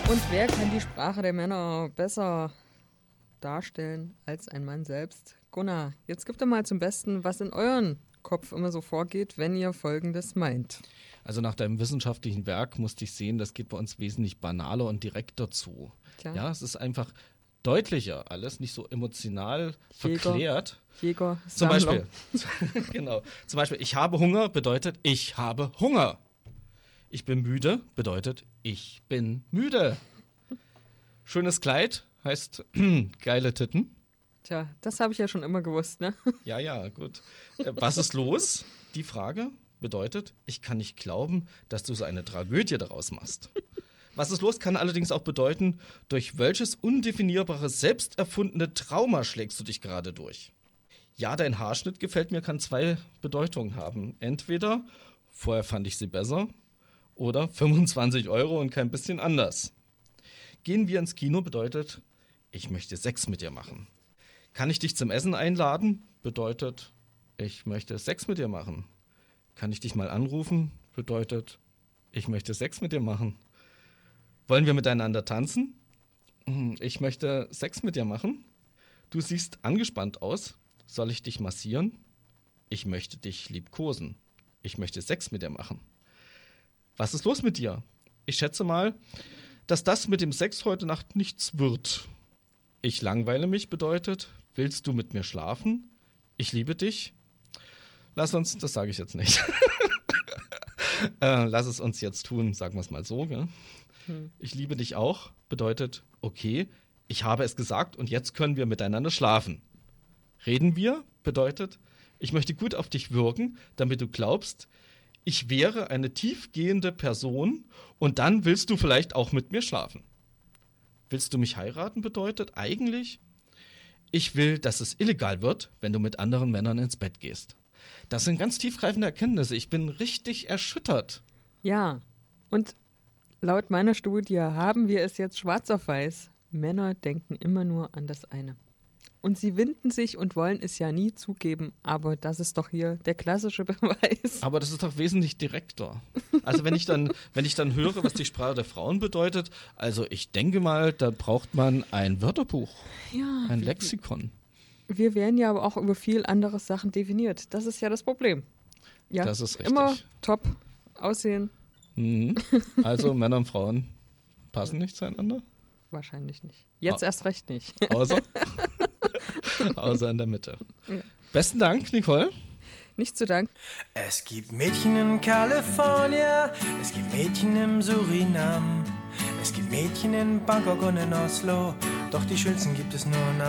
Und wer kann die Sprache der Männer besser darstellen als ein Mann selbst? Gunnar, jetzt gib doch mal zum Besten, was in euren Kopf immer so vorgeht, wenn ihr Folgendes meint. Also nach deinem wissenschaftlichen Werk musste ich sehen, das geht bei uns wesentlich banaler und direkter zu. Tja. Ja, es ist einfach deutlicher alles, nicht so emotional verklärt. Jäger, Zum Sammler. Beispiel, genau. Zum Beispiel, ich habe Hunger bedeutet, ich habe Hunger. Ich bin müde bedeutet, ich bin müde. Schönes Kleid heißt geile Titten. Tja, das habe ich ja schon immer gewusst, ne? Ja, gut. Was ist los? Die Frage bedeutet, ich kann nicht glauben, dass du so eine Tragödie daraus machst. Was ist los kann allerdings auch bedeuten, durch welches undefinierbares, selbst erfundene Trauma schlägst du dich gerade durch. Ja, dein Haarschnitt gefällt mir, kann zwei Bedeutungen haben. Entweder, vorher fand ich sie besser, oder 25 € und kein bisschen anders. Gehen wir ins Kino bedeutet, ich möchte Sex mit dir machen. Kann ich dich zum Essen einladen? Bedeutet, ich möchte Sex mit dir machen. Kann ich dich mal anrufen? Bedeutet, ich möchte Sex mit dir machen. Wollen wir miteinander tanzen? Ich möchte Sex mit dir machen. Du siehst angespannt aus. Soll ich dich massieren? Ich möchte dich liebkosen. Ich möchte Sex mit dir machen. Was ist los mit dir? Ich schätze mal, dass das mit dem Sex heute Nacht nichts wird. Ich langweile mich bedeutet, willst du mit mir schlafen? Ich liebe dich. Lass uns, das sage ich jetzt nicht. Lass es uns jetzt tun, sagen wir es mal so. Gell? Ich liebe dich auch bedeutet, okay, ich habe es gesagt und jetzt können wir miteinander schlafen. Reden wir bedeutet, ich möchte gut auf dich wirken, damit du glaubst, ich wäre eine tiefgehende Person und dann willst du vielleicht auch mit mir schlafen. Willst du mich heiraten bedeutet eigentlich, ich will, dass es illegal wird, wenn du mit anderen Männern ins Bett gehst. Das sind ganz tiefgreifende Erkenntnisse. Ich bin richtig erschüttert. Ja, und laut meiner Studie haben wir es jetzt schwarz auf weiß. Männer denken immer nur an das eine. Und sie winden sich und wollen es ja nie zugeben, aber das ist doch hier der klassische Beweis. Aber das ist doch wesentlich direkter. Also wenn ich dann höre, was die Sprache der Frauen bedeutet, also ich denke mal, da braucht man ein Wörterbuch, Ja, ein Lexikon. wir werden ja aber auch über viel andere Sachen definiert. Das ist ja das Problem. Ja, Das ist richtig. immer top aussehen, Also Männer und Frauen passen nicht zueinander, wahrscheinlich nicht. Jetzt erst recht nicht. außer in der Mitte. Ja. Besten Dank, Nicole. Nicht zu danken. Es gibt Mädchen in Kalifornien, es gibt Mädchen im Surinam, es gibt Mädchen in Bangkok und in Oslo, doch die schönsten gibt es nur in